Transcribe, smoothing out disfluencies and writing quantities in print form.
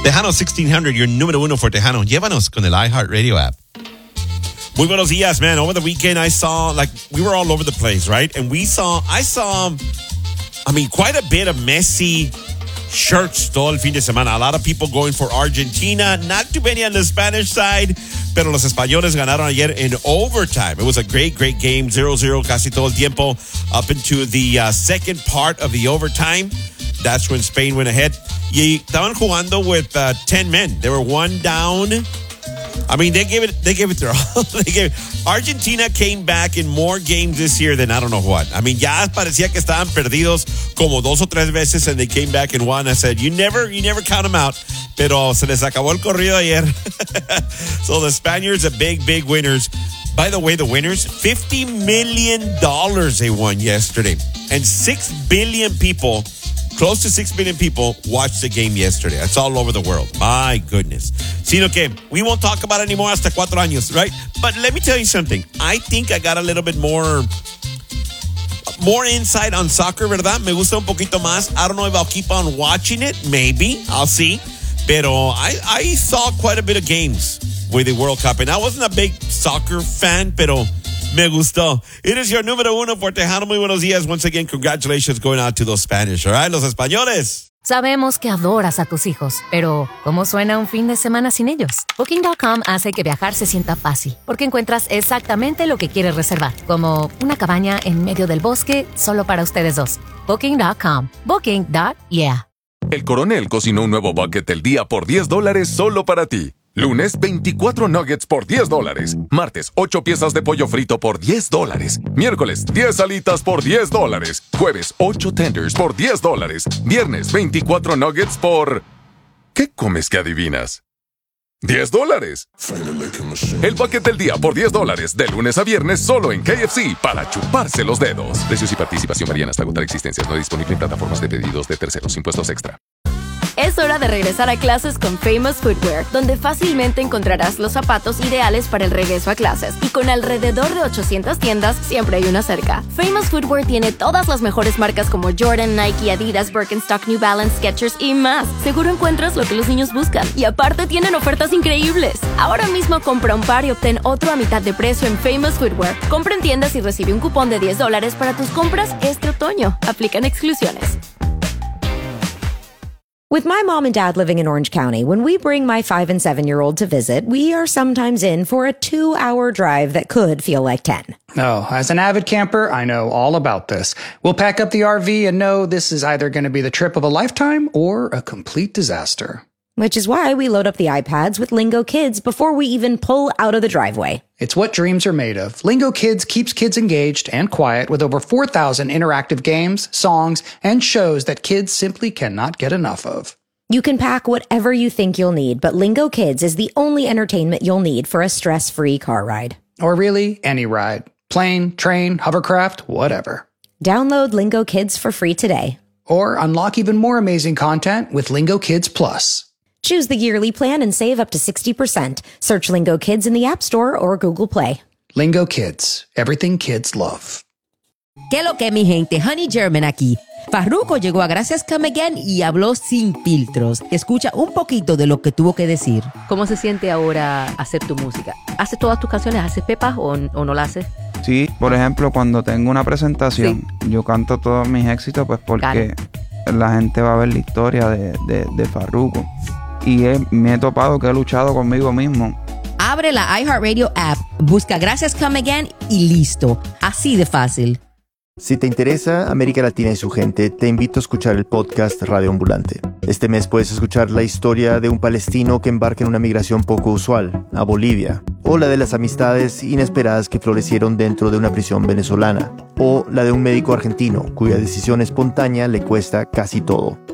Tejano 1600, your número uno for Tejano. Llévanos con el iHeartRadio app. Muy buenos días, man. Over the weekend, I saw, we were all over the place, right? And I saw, quite a bit of Messi shirts todo el fin de semana. A lot of people going for Argentina. Not too many on the Spanish side. Pero los españoles ganaron ayer in overtime. It was a great, great game. 0-0 casi todo el tiempo. Up into the second part of the overtime. That's when Spain went ahead. Y estaban jugando with 10 men. They were one down. They gave it their all. Argentina came back in more games this year than I don't know what. Ya parecía que estaban perdidos como 2 o 3 veces, and they came back and won. I said, you never count them out. Pero se les acabó el corrido ayer. So the Spaniards are big, big winners. By the way, the winners, $50 million they won yesterday. And 6 billion people, close to 6 billion people, watched the game yesterday. That's all over the world. My goodness. Sino que we won't talk about it anymore hasta 4 años, right? But let me tell you something. I think I got a little bit more insight on soccer, ¿verdad? Me gusta un poquito más. I don't know if I'll keep on watching it. Maybe. I'll see. Pero I saw quite a bit of games with the World Cup. And I wasn't a big soccer fan, pero me gustó. It is your número uno for Tejano. Muy buenos días. Once again, congratulations going out to those Spanish, all right? Los españoles. Sabemos que adoras a tus hijos, pero ¿cómo suena un fin de semana sin ellos? Booking.com hace que viajar se sienta fácil, porque encuentras exactamente lo que quieres reservar, como una cabaña en medio del bosque solo para ustedes dos. Booking.com. Booking.yeah. El Coronel cocinó un nuevo bucket del día por $10 solo para ti. Lunes, 24 nuggets por $10. Martes, 8 piezas de pollo frito por $10. Miércoles, 10 alitas por $10. Jueves, 8 tenders por $10. Viernes, 24 nuggets por... ¿Qué comes que adivinas? $10. El bucket del día por $10. De lunes a viernes solo en KFC para chuparse los dedos. Precios y participación varían hasta agotar existencias. No disponible en plataformas de pedidos de terceros. Impuestos extra. Es hora de regresar a clases con Famous Footwear, donde fácilmente encontrarás los zapatos ideales para el regreso a clases. Y con alrededor de 800 tiendas, siempre hay una cerca. Famous Footwear tiene todas las mejores marcas como Jordan, Nike, Adidas, Birkenstock, New Balance, Skechers y más. Seguro encuentras lo que los niños buscan. Y aparte tienen ofertas increíbles. Ahora mismo compra un par y obtén otro a mitad de precio en Famous Footwear. Compra en tiendas y recibe un cupón de $10 para tus compras este otoño. Aplican exclusiones. With my mom and dad living in Orange County, when we bring my 5 and 7-year-old to visit, we are sometimes in for a 2-hour drive that could feel like 10. Oh, as an avid camper, I know all about this. We'll pack up the RV and know this is either going to be the trip of a lifetime or a complete disaster. Which is why we load up the iPads with Lingo Kids before we even pull out of the driveway. It's what dreams are made of. Lingo Kids keeps kids engaged and quiet with over 4,000 interactive games, songs, and shows that kids simply cannot get enough of. You can pack whatever you think you'll need, but Lingo Kids is the only entertainment you'll need for a stress-free car ride. Or really, any ride. Plane, train, hovercraft, whatever. Download Lingo Kids for free today. Or unlock even more amazing content with Lingo Kids Plus. Choose the yearly plan and save up to 60%. Search Lingo Kids in the App Store or Google Play. Lingo Kids. Everything kids love. ¿Qué lo que, mi gente? Honey German aquí. Farruko llegó a Gracias Come Again y habló sin filtros. Escucha un poquito de lo que tuvo que decir. ¿Cómo se siente ahora hacer tu música? ¿Haces todas tus canciones? ¿Haces pepas o no la haces? Sí, por ejemplo, cuando tengo una presentación, yo canto todos mis éxitos pues porque la gente va a ver la historia de Farruko. Y me he topado que he luchado conmigo mismo. Abre la iHeartRadio app, busca Gracias Come Again y listo. Así de fácil. Si te interesa América Latina y su gente, te invito a escuchar el podcast Radio Ambulante. Este mes puedes escuchar la historia de un palestino que embarca en una migración poco usual, a Bolivia, o la de las amistades inesperadas que florecieron dentro de una prisión venezolana, o la de un médico argentino cuya decisión espontánea le cuesta casi todo.